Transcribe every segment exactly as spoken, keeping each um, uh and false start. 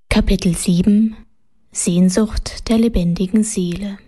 Kapitel sieben Sehnsucht der lebendigen Seele.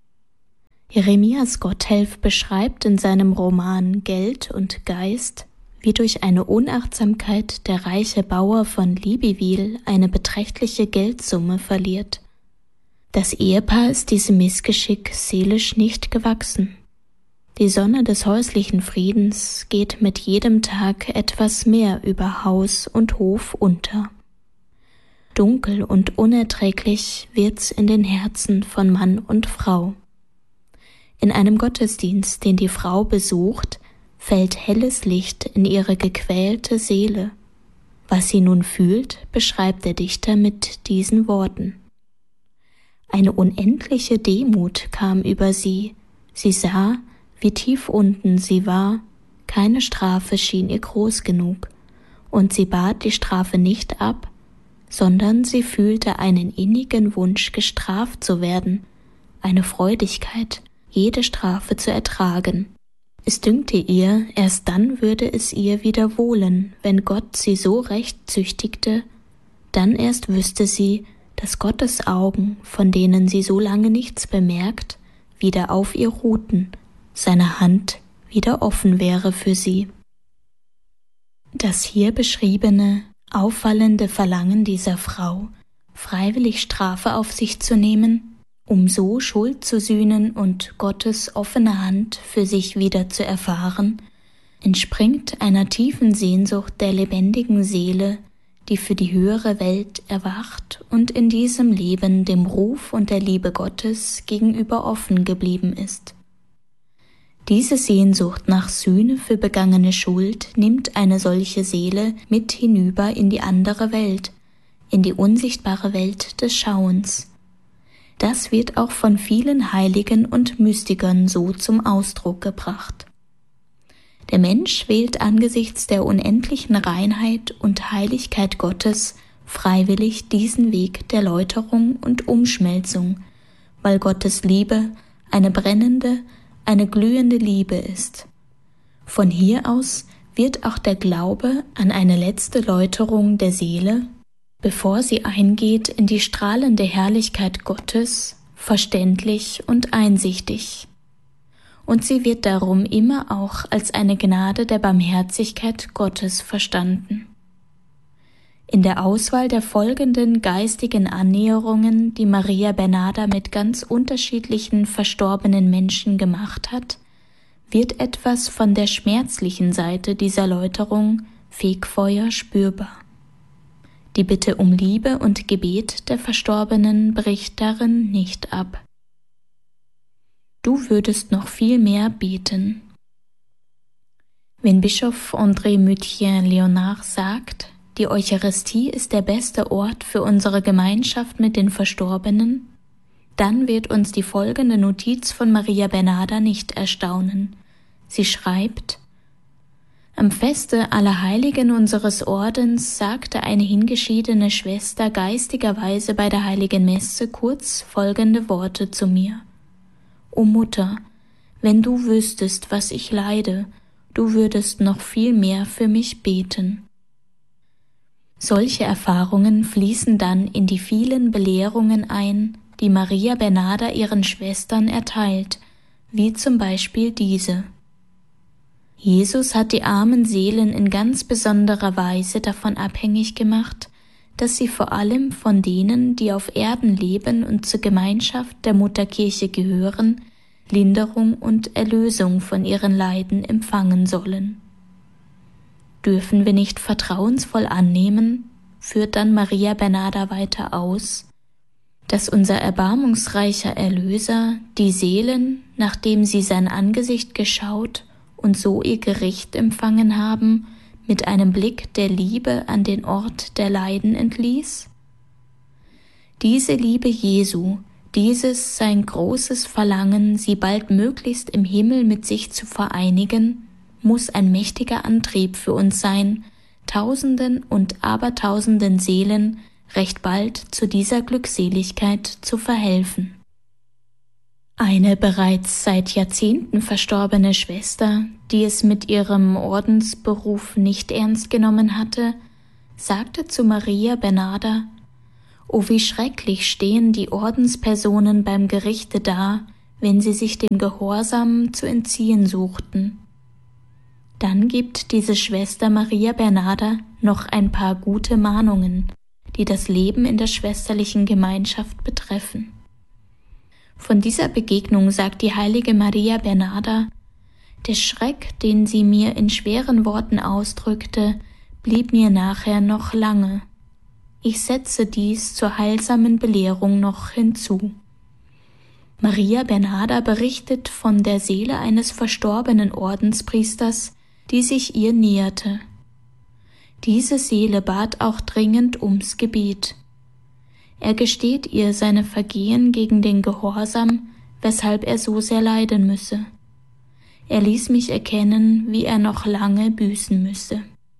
Jeremias Gotthelf beschreibt in seinem Roman Geld und Geist, wie durch eine Unachtsamkeit der reiche Bauer von Libyville eine beträchtliche Geldsumme verliert. Das Ehepaar ist diesem Missgeschick seelisch nicht gewachsen. Die Sonne des häuslichen Friedens geht mit jedem Tag etwas mehr über Haus und Hof unter. Dunkel und unerträglich wird's in den Herzen von Mann und Frau. In einem Gottesdienst, den die Frau besucht, fällt helles Licht in ihre gequälte Seele. Was sie nun fühlt, beschreibt der Dichter mit diesen Worten. Eine unendliche Demut kam über sie. Sie sah, wie tief unten sie war. Keine Strafe schien ihr groß genug. Und sie bat die Strafe nicht ab, sondern sie fühlte einen innigen Wunsch, gestraft zu werden, eine Freudigkeit, jede Strafe zu ertragen. Es dünkte ihr, erst dann würde es ihr wieder wohlen, wenn Gott sie so recht züchtigte, dann erst wüsste sie, dass Gottes Augen, von denen sie so lange nichts bemerkt, wieder auf ihr ruhten, seine Hand wieder offen wäre für sie. Das hier beschriebene, auffallende Verlangen dieser Frau, freiwillig Strafe auf sich zu nehmen, um so Schuld zu sühnen und Gottes offene Hand für sich wieder zu erfahren, entspringt einer tiefen Sehnsucht der lebendigen Seele, die für die höhere Welt erwacht und in diesem Leben dem Ruf und der Liebe Gottes gegenüber offen geblieben ist. Diese Sehnsucht nach Sühne für begangene Schuld nimmt eine solche Seele mit hinüber in die andere Welt, in die unsichtbare Welt des Schauens. Das wird auch von vielen Heiligen und Mystikern so zum Ausdruck gebracht. Der Mensch wählt angesichts der unendlichen Reinheit und Heiligkeit Gottes freiwillig diesen Weg der Läuterung und Umschmelzung, weil Gottes Liebe eine brennende, eine glühende Liebe ist. Von hier aus wird auch der Glaube an eine letzte Läuterung der Seele, bevor sie eingeht in die strahlende Herrlichkeit Gottes, verständlich und einsichtig. Und sie wird darum immer auch als eine Gnade der Barmherzigkeit Gottes verstanden. In der Auswahl der folgenden geistigen Annäherungen, die Maria Bernarda mit ganz unterschiedlichen verstorbenen Menschen gemacht hat, wird etwas von der schmerzlichen Seite dieser Läuterung Fegfeuer spürbar. Die Bitte um Liebe und Gebet der Verstorbenen bricht darin nicht ab. Du würdest noch viel mehr beten. Wenn Bischof André Muthier-Léonard sagt, die Eucharistie ist der beste Ort für unsere Gemeinschaft mit den Verstorbenen, dann wird uns die folgende Notiz von Maria Bernarda nicht erstaunen. Sie schreibt: Am Feste aller Heiligen unseres Ordens sagte eine hingeschiedene Schwester geistigerweise bei der Heiligen Messe kurz folgende Worte zu mir: O Mutter, wenn du wüsstest, was ich leide, du würdest noch viel mehr für mich beten. Solche Erfahrungen fließen dann in die vielen Belehrungen ein, die Maria Bernarda ihren Schwestern erteilt, wie zum Beispiel diese. Jesus hat die armen Seelen in ganz besonderer Weise davon abhängig gemacht, dass sie vor allem von denen, die auf Erden leben und zur Gemeinschaft der Mutterkirche gehören, Linderung und Erlösung von ihren Leiden empfangen sollen. Dürfen wir nicht vertrauensvoll annehmen, führt dann Maria Bernarda weiter aus, dass unser erbarmungsreicher Erlöser die Seelen, nachdem sie sein Angesicht geschaut und so ihr Gericht empfangen haben, mit einem Blick der Liebe an den Ort der Leiden entließ? Diese Liebe Jesu, dieses sein großes Verlangen, sie baldmöglichst im Himmel mit sich zu vereinigen, muss ein mächtiger Antrieb für uns sein, Tausenden und Abertausenden Seelen recht bald zu dieser Glückseligkeit zu verhelfen. Eine bereits seit Jahrzehnten verstorbene Schwester, die es mit ihrem Ordensberuf nicht ernst genommen hatte, sagte zu Maria Bernarda: O wie schrecklich stehen die Ordenspersonen beim Gerichte da, wenn sie sich dem Gehorsam zu entziehen suchten. Dann gibt diese Schwester Maria Bernarda noch ein paar gute Mahnungen, die das Leben in der schwesterlichen Gemeinschaft betreffen. Von dieser Begegnung sagt die heilige Maria Bernarda: Der Schreck, den sie mir in schweren Worten ausdrückte, blieb mir nachher noch lange. Ich setze dies zur heilsamen Belehrung noch hinzu. Maria Bernarda berichtet von der Seele eines verstorbenen Ordenspriesters, die sich ihr näherte. Diese Seele bat auch dringend ums Gebet. Er gesteht ihr seine Vergehen gegen den Gehorsam, weshalb er so sehr leiden müsse. Er ließ mich erkennen, wie er noch lange büßen müsse.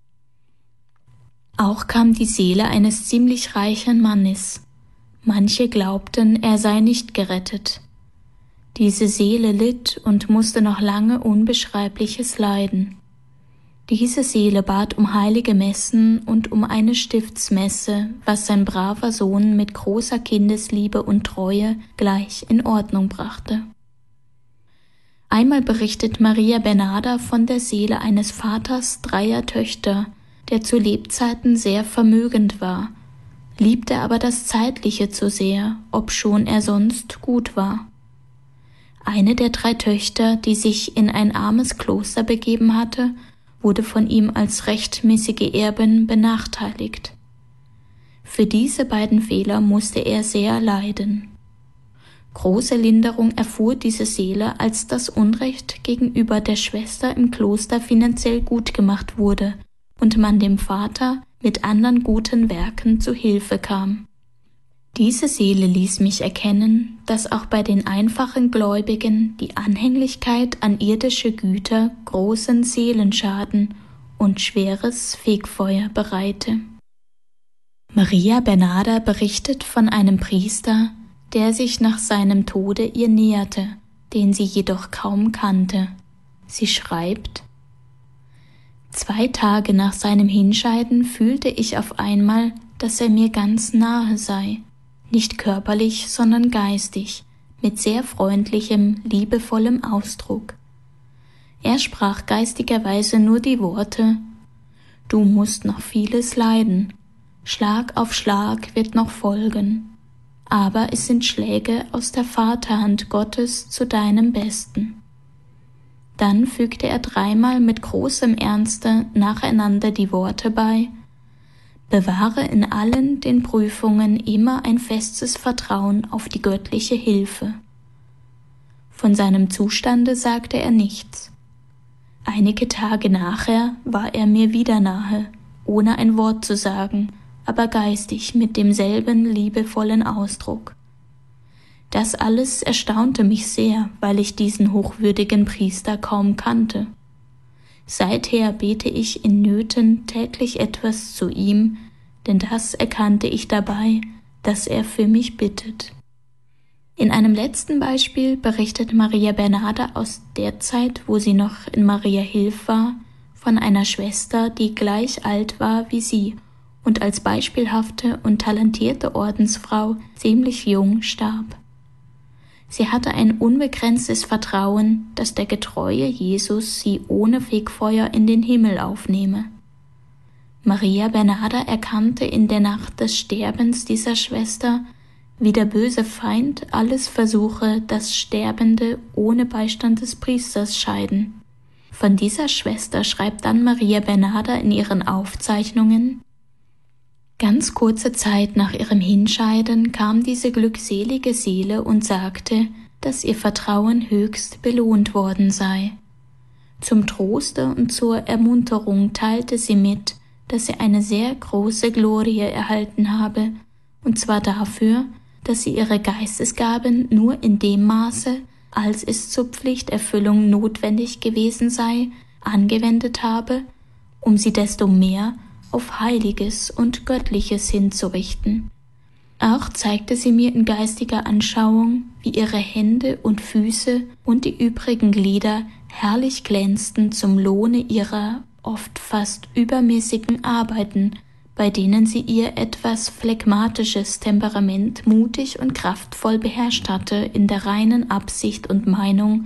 Auch kam die Seele eines ziemlich reichen Mannes. Manche glaubten, er sei nicht gerettet. Diese Seele litt und musste noch lange Unbeschreibliches leiden. Diese Seele bat um heilige Messen und um eine Stiftsmesse, was sein braver Sohn mit großer Kindesliebe und Treue gleich in Ordnung brachte. Einmal berichtet Maria Bernarda von der Seele eines Vaters dreier Töchter, der zu Lebzeiten sehr vermögend war, liebte aber das Zeitliche zu sehr, obschon er sonst gut war. Eine der drei Töchter, die sich in ein armes Kloster begeben hatte, wurde von ihm als rechtmäßige Erbin benachteiligt. Für diese beiden Fehler musste er sehr leiden. Große Linderung erfuhr diese Seele, als das Unrecht gegenüber der Schwester im Kloster finanziell gut gemacht wurde und man dem Vater mit anderen guten Werken zu Hilfe kam. Diese Seele ließ mich erkennen, dass auch bei den einfachen Gläubigen die Anhänglichkeit an irdische Güter großen Seelenschaden und schweres Fegfeuer bereite. Maria Bernarda berichtet von einem Priester, der sich nach seinem Tode ihr näherte, den sie jedoch kaum kannte. Sie schreibt: Zwei Tage nach seinem Hinscheiden fühlte ich auf einmal, dass er mir ganz nahe sei, nicht körperlich, sondern geistig, mit sehr freundlichem, liebevollem Ausdruck. Er sprach geistigerweise nur die Worte: Du musst noch vieles leiden, Schlag auf Schlag wird noch folgen, aber es sind Schläge aus der Vaterhand Gottes zu deinem Besten. Dann fügte er dreimal mit großem Ernste nacheinander die Worte bei: Bewahre in allen den Prüfungen immer ein festes Vertrauen auf die göttliche Hilfe. Von seinem Zustande sagte er nichts. Einige Tage nachher war er mir wieder nahe, ohne ein Wort zu sagen, aber geistig mit demselben liebevollen Ausdruck. Das alles erstaunte mich sehr, weil ich diesen hochwürdigen Priester kaum kannte. Seither bete ich in Nöten täglich etwas zu ihm, denn das erkannte ich dabei, dass er für mich bittet. In einem letzten Beispiel berichtet Maria Bernarda aus der Zeit, wo sie noch in Mariahilf war, von einer Schwester, die gleich alt war wie sie und als beispielhafte und talentierte Ordensfrau ziemlich jung starb. Sie hatte ein unbegrenztes Vertrauen, dass der getreue Jesus sie ohne Fegfeuer in den Himmel aufnehme. Maria Bernarda erkannte in der Nacht des Sterbens dieser Schwester, wie der böse Feind alles versuche, das Sterbende ohne Beistand des Priesters scheiden. Von dieser Schwester schreibt dann Maria Bernarda in ihren Aufzeichnungen: Ganz kurze Zeit nach ihrem Hinscheiden kam diese glückselige Seele und sagte, dass ihr Vertrauen höchst belohnt worden sei. Zum Troste und zur Ermunterung teilte sie mit, dass sie eine sehr große Glorie erhalten habe, und zwar dafür, dass sie ihre Geistesgaben nur in dem Maße, als es zur Pflichterfüllung notwendig gewesen sei, angewendet habe, um sie desto mehr auf Heiliges und Göttliches hinzurichten. Auch zeigte sie mir in geistiger Anschauung, wie ihre Hände und Füße und die übrigen Glieder herrlich glänzten zum Lohne ihrer oft fast übermäßigen Arbeiten bei denen sie ihr etwas phlegmatisches Temperament mutig und kraftvoll beherrscht hatte, in der reinen Absicht und Meinung,